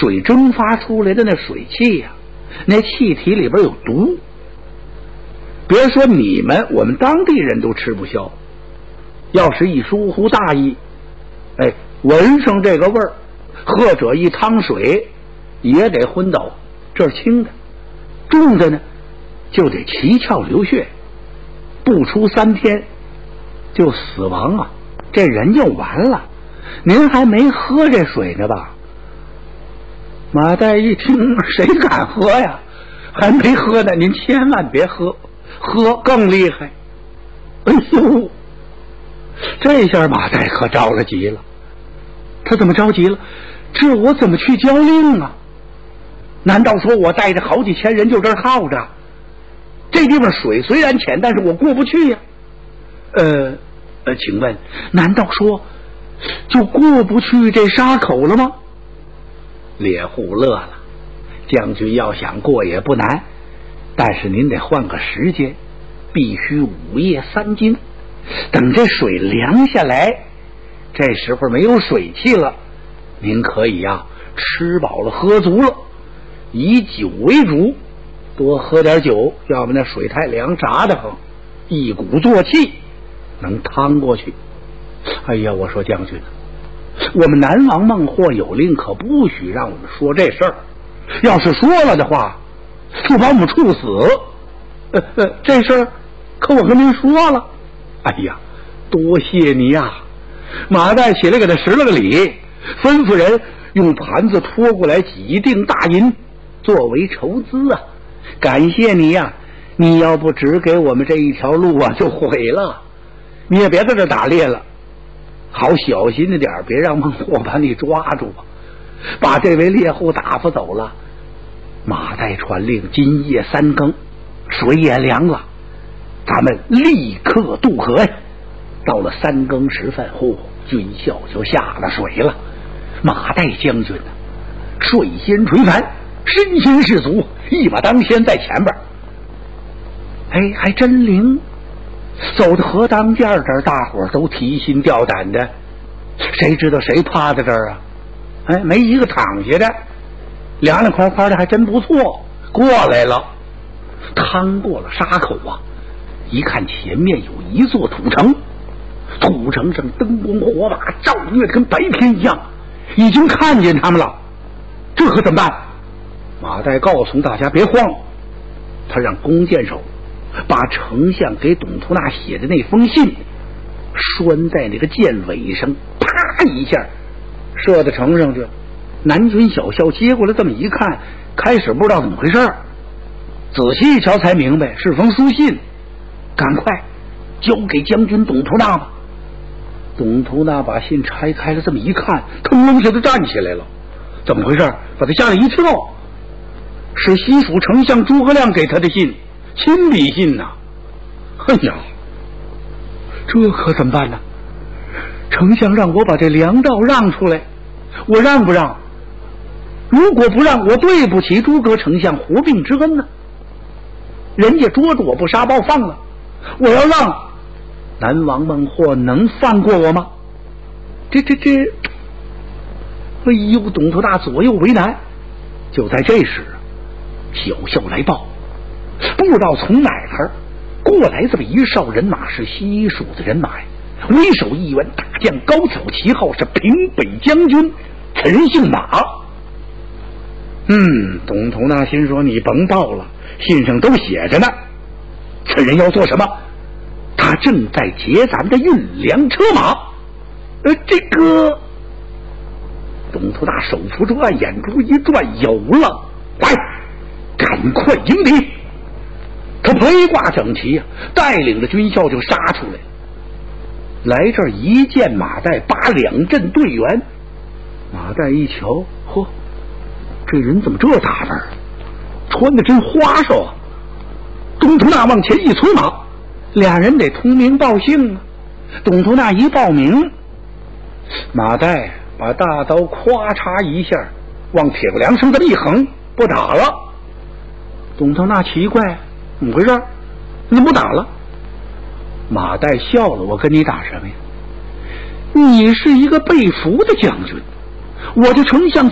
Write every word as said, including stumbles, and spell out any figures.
水蒸发出来的那水汽呀、啊，那气体里边有毒。别说你们，我们当地人都吃不消。要是一疏忽大意，哎，闻上这个味儿，或者一汤水，也得昏倒。这是轻的，重的呢，就得七窍流血，不出三天就死亡啊！这人就完了。您还没喝这水呢吧？马岱一听，谁敢喝呀？还没喝呢，您千万别喝，喝更厉害。哎呦，这下马岱可着了急了。他怎么着急了？这我怎么去交令啊？难道说我带着好几千人就这儿耗着？这地方水虽然浅，但是我过不去呀。呃呃，请问，难道说就过不去这沙口了吗？猎户乐了，将军要想过也不难，但是您得换个时间，必须午夜三更，等这水凉下来，这时候没有水汽了，您可以呀、啊、吃饱了喝足了，以酒为主，多喝点酒，要不那水太凉炸得很，一鼓作气能趟过去。哎呀，我说将军，我们南王孟获有令，可不许让我们说这事儿。要是说了的话，就把我们处死。呃呃，这事儿可我跟您说了。哎呀，多谢你呀、啊！马岱起来给他施了个礼，吩咐人用盘子拖过来几锭大银作为筹资啊！感谢你呀、啊！你要不只给我们这一条路啊，就毁了。你也别在这打猎了。好小心着点，别让孟获把你抓住吧。把这位猎户打发走了。马岱传令，今夜三更，水也凉了，咱们立刻渡河呀。到了三更时分，嚯，军校就下了水了。马岱将军呢，率先垂帆，身先士卒，一马当先在前边。哎，还真灵。走到河当间这儿，大伙儿都提心吊胆的，谁知道谁趴在这儿啊？哎，没一个躺下的，凉凉快快的，还真不错。过来了，趟过了沙口啊，一看前面有一座土城，土城上灯光火把，照月跟白天一样，已经看见他们了。这可怎么办？马岱告诉大家别慌，他让弓箭手把丞相给董突纳写的那封信拴在那个箭尾上，啪一下射到城上去。南军小校接过来这么一看，开始不知道怎么回事，仔细一瞧才明白是封书信，赶快交给将军董突纳吧。董突纳把信拆开了，这么一看，腾楞下就站起来了。怎么回事？把他吓了一跳，是西蜀丞相诸葛亮给他的信，亲笔信呐、啊！哎呀，这可怎么办呢？丞相让我把这粮道让出来，我让不让？如果不让，我对不起诸葛丞相活病之恩呢。人家捉住我不杀，把我放了，我要让，南王孟获能放过我吗？这这这，哎呦，董突纳左右为难。就在这时，小校来报，不知道从哪儿过来这么一哨人马，是西蜀的人马，为首一员大将，高挑旗号，是平北将军，此人姓马。嗯，董突纳心说，你甭报了，信上都写着呢。此人要做什么？他正在劫咱的运粮车马。呃，这个董突纳手扶住案，眼珠一转，有了，来，赶快迎敌！他披挂整齐啊，带领着军校就杀出来。来这儿一见马岱，把两阵队员。马岱一瞧，嚯，这人怎么这打扮？穿的真花哨啊！董突纳往前一催马，俩人得通名报姓啊。董突纳一报名，马岱把大刀咵嚓一下往铁骨梁上这么一横，不打了。董突纳奇怪，怎么回事？你不打了？马岱笑了，我跟你打什么呀？你是一个被俘的将军，我这丞相